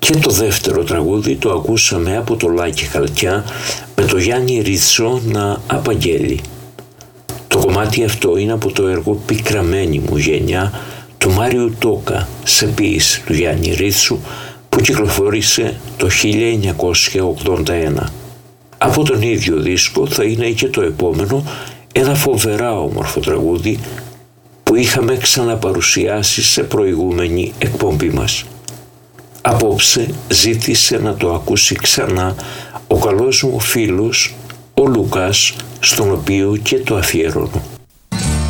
Και το δεύτερο τραγούδι το ακούσαμε από το Λάκη Χαλκιά με το Γιάννη Ρίτσο να απαγγέλει. Το κομμάτι αυτό είναι από το έργο «Πικραμένη μου γενιά» του Μάριου Τόκα σε ποίηση του Γιάννη Ρίτσου που κυκλοφόρησε το 1981. Από τον ίδιο δίσκο θα είναι και το επόμενο, ένα φοβερά όμορφο τραγούδι που είχαμε ξαναπαρουσιάσει σε προηγούμενη εκπομπή μας. Απόψε ζήτησε να το ακούσει ξανά ο καλός μου φίλος ο Λουκάς, στον οποίο και το αφιερώνω.